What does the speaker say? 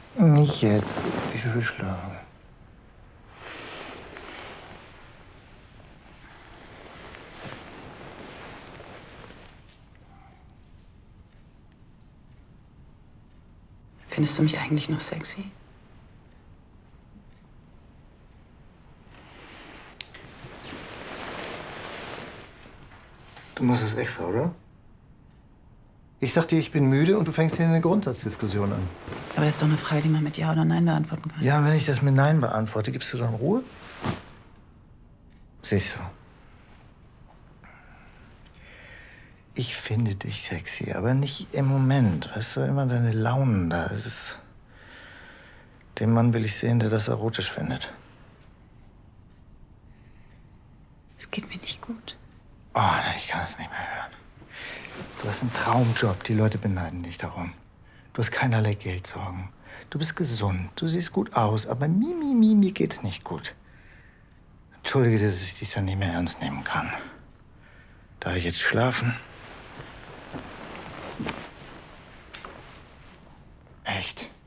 Nicht jetzt. Ich will schlafen. Findest du mich eigentlich noch sexy? Du machst das extra, oder? Ich sag dir, ich bin müde und du fängst hier eine Grundsatzdiskussion an. Aber das ist doch eine Frage, die man mit Ja oder Nein beantworten kann. Ja, und wenn ich das mit Nein beantworte, gibst du dann Ruhe? Siehst du. Ich finde dich sexy, aber nicht im Moment. Weißt du, immer deine Launen da. Es ist... Den Mann will ich sehen, der das erotisch findet. Es geht mir nicht gut. Oh, nein, ich kann es nicht mehr hören. Du hast einen Traumjob, die Leute beneiden dich darum. Du hast keinerlei Geldsorgen. Du bist gesund, du siehst gut aus, aber mir geht's nicht gut. Entschuldige, dass ich dich dann nicht mehr ernst nehmen kann. Darf ich jetzt schlafen? Echt?